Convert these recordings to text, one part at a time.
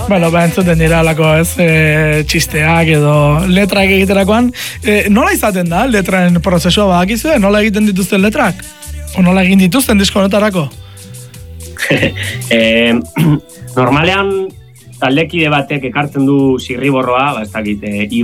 Bueno, entzuten dira alako txisteak edo letrak egiterakoan. Nola izaten da letraren prozesua badakizue? Nola egiten dituzten letrak? O nola egin dituzten disko honetarako? Normalean taldekide batek ekartzen du zirriborroa, ez dakit,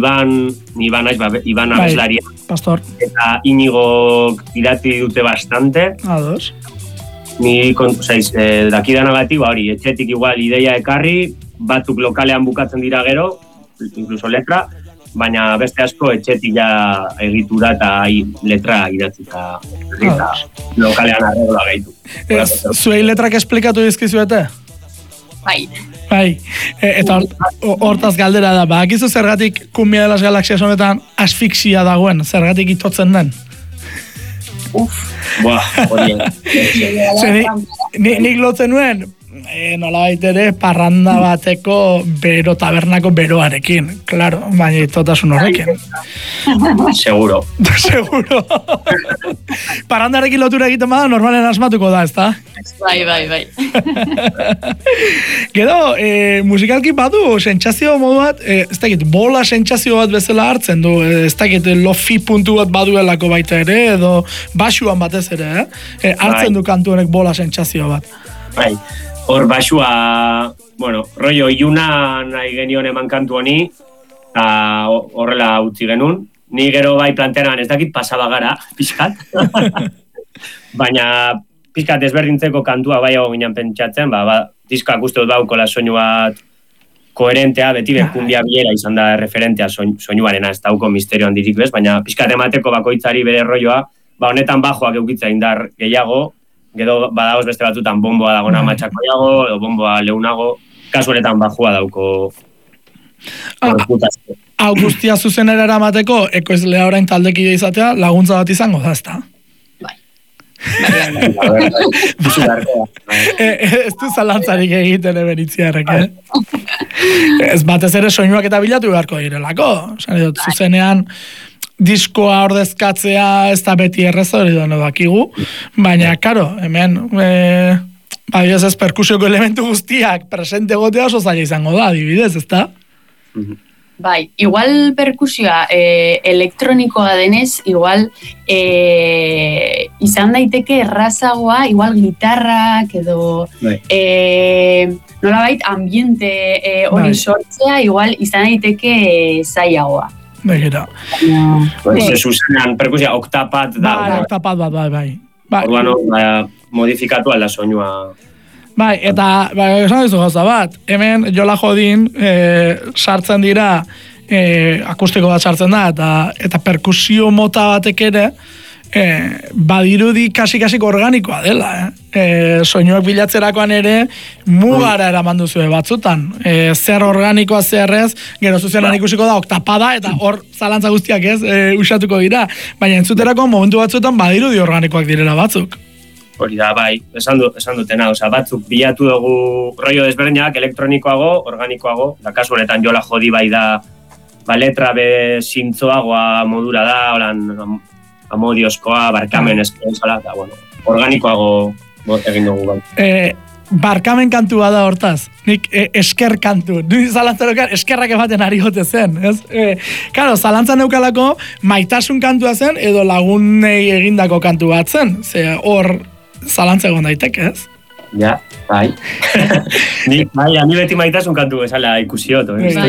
Iban abeslaria. Pastor. Eta Iñigok idati dute bastante. Ados. Ni dakidanagatik, hori, etxetik igual ideia ekarri, batzuk lokalean bukatzen dira gero, incluso letra, baina beste asko etxetik ja egitura eta letra idatzita lokalean arregla gehitu. Zuei letrak esplikatu dizkizuete? Bai, eta hortaz galdera da, badakizu zergatik Cumbia de las Galaxias honetan asfixia dagoen, zergatik itotzen den? Hori. Nik lotzen nuen, nola baitere, parranda bateko tabernako beroarekin, claro, baina itotasun horrekin. Seguro. Parrandarekin lotura egiten bada, normalen asmatuko da, ezta? Bai. Gero, musikalki badu, sentsazio modu bat, ez dakit, bola sentsazio bat bezala hartzen du, ez dakit, lofi puntu bat baduelako baita ere, edo basuan batez ere, hartzen du kantu honek bola sentsazio bat. Bai, hor basua, rollo iluna nahi genion eman kantu honi, eta horrela utzi genuen. Ni gero bai plantean ez dakit pasaba gara, pixkat. Baina pixkat ezberdintzeko kantua bai hau ginen pentsatzen, diskoak uste dut baukola soinu bat koherentea, beti Cumbia bilera izan da referentea soinuarena, ez dauko misterio handirik bez, baina pixkat emateko bakoitzari bere rolloa, honetan bajoak eukitza indar gehiago, gero badagoz beste batzutan bomboa dagona matxakoiago, edo bomboa leunago, kasu honetan bajoa dauko Hau guztia zuzenera eramateko, ekoizlea orain taldekide izatea, laguntza bat izango da, ezta? Bai. Ez du zalantzarik egiten eberitziarrek, Ez batez ere soinuak eta bilatu beharko direlako. Zuzenean, diskoa ordezkatzea ez da beti erreza hori dono dakigu, baina, karo, hemen, ez perkusioko elementu guztiak presente gotea oso zaila izango da, adibidez, ez da? Bai, igual perkusioa elektronikoa denez, igual izan daiteke errazagoa, igual gitarrak edo nolabait ambiente hori sortzea, igual izan daiteke zailagoa. Begira. Zuzenean perkusia oktapat da. Oktapat bat, bai. Orduan, modifikatu alda soinua. Bai, eta esan dizu gauza bat, hemen Jola Jodin sartzen dira, akustiko bat sartzen da, eta perkusio mota batek ere, badirudi kasik organikoa dela. Soinuak bilatzerakoan ere, mugara eraman duzue batzutan. Zer organikoa zerrez, gero zuzenan ikusiko da oktapada, eta hor zalantza guztiak ez, usatuko dira. Baina entzuterako momentu batzutan badirudi organikoak direla batzuk. Hori da, bai, esan dutena, batzuk bilatu dugu rollo desberdinak, elektronikoago, organikoago, da kasu honetan Jola Jodi bai da, letra be zintzoagoa modura da, holan amodiozkoa, barkamen eskentzala, eta organikoago egin dugu bai. Barkamen kantua da hortaz, nik esker kantu, zalantzarokan eskerrak ematen ari gote zen, ez? Karo, zalantzan neukalako maitasun kantua zen, edo lagunei egindako kantu bat zen, ze hor zalantza egon daiteke, ez? Ja, bai. Ni beti maitasun kantu bezala ikusiot.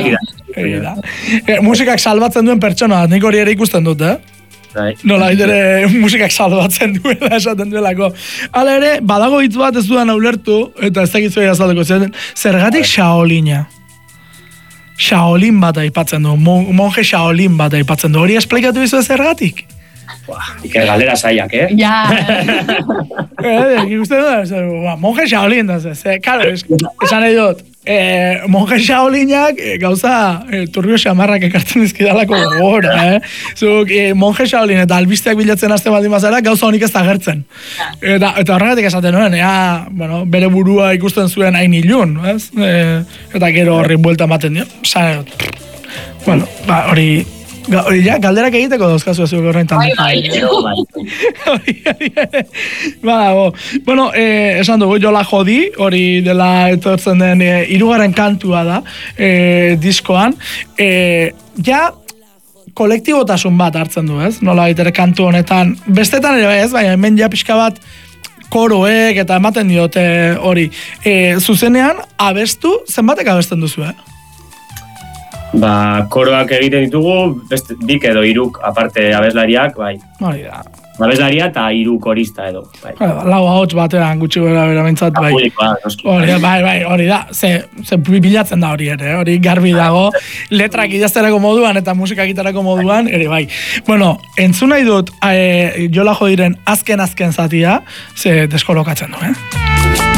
Musikak salbatzen duen pertsona, nik hori ere ikusten dut, Nola ere musikak salbatzen duela esaten duelako. Hala ere, badago hitz bat ez dudan ulertu, eta ez dakitzu azalduko zen, zergatik Shaolina? Shaolin bat aipatzen du, monje Shaolin bat aipatzen du, hori esplikatu bizu zergatik? Iker galera zaiak, Ja. Ikusten du, monje Shaolin, karo, esan nahi dut, monje Shaolinak gauza turbio xamarrak ekartzen izkidalako gora, Zuk, monje Shaolin eta albisteak bilatzen hasten baldin bazara, gauza honik ez da gertzen. Eta horregatik esaten nuen, bere burua ikusten zuen hain ilun, eta gero horri buelta ematen dio. Hori Hori ja, galderak egiteko dauzkazu ez horrein talde. Bueno, esan dugu, Jola Jodi, hori dela etortzen den hirugarren kantua da diskoan. Ja, kolektibotasun bat hartzen du, ez? Nola baitere kantu honetan, bestetan ere ez, baina hemen ja pixka bat koroek eta ematen diote hori. Zuzenean, abestu, zenbatek abesten duzu, Koroak egiten ditugu, dik edo iruk aparte abeslariak, bai. Hori da. Abeslaria eta hiru korista edo, bai. Lau ahots batean gutxi bera bentsat, bai. Hori da, ze bilatzen da hori ere, hori garbi dago, letrak idazterako moduan eta musika gitarako moduan, ere bai. Bueno, entzun nahi dut Jola Jodiren azken zatia, ze deskolokatzen du,